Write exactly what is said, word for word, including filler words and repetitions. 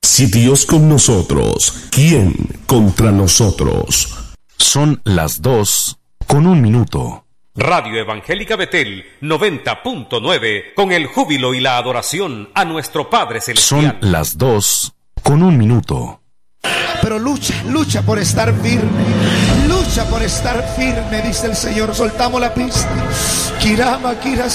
Si Dios con nosotros, ¿quién contra nosotros? Son las dos con un minuto. Radio Evangélica Betel noventa punto nueve, con el júbilo y la adoración a nuestro Padre Celestial. Son las dos con un minuto. Pero lucha, lucha por estar firme. Lucha por estar firme, dice el Señor. Soltamos la pista. Kirama, Kiras.